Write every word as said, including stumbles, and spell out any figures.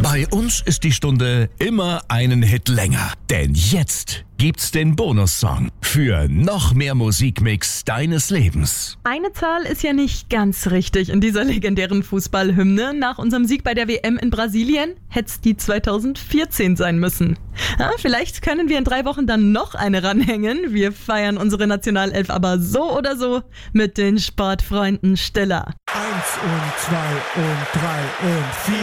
Bei uns ist die Stunde immer einen Hit länger. Denn jetzt gibt's den Bonussong für noch mehr Musikmix deines Lebens. Eine Zahl ist ja nicht ganz richtig in dieser legendären Fußballhymne. Nach unserem Sieg bei der W M in Brasilien hätte es die zweitausendvierzehn sein müssen. Ja, vielleicht können wir in drei Wochen dann noch eine ranhängen. Wir feiern unsere Nationalelf aber so oder so mit den Sportfreunden Stiller. Eins und zwei und drei und vier.